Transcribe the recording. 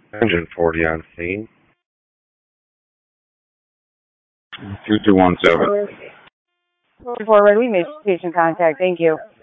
Engine 40 on scene. 2217. Forward, we made patient contact. Thank you.